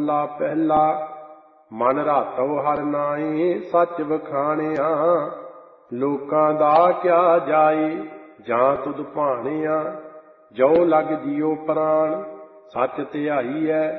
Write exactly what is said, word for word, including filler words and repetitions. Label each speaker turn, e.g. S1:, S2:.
S1: ਮਹੱਲਾ ਪਹਿਲਾ। ਮਨ ਰਾਤਵ ਹਰਿ ਨਾਏ ਸੱਚ ਵਖਾਣਿਆ, ਲੋਕਾਂ ਦਾ ਕਿਆ ਜਾਏ ਜਾਂ ਤੁਧ ਭਾਣਿਆ। ਜੋ ਲਗ ਜਿਉ ਪ੍ਰਾਣ ਸੱਚ ਧਿਆਈਐ,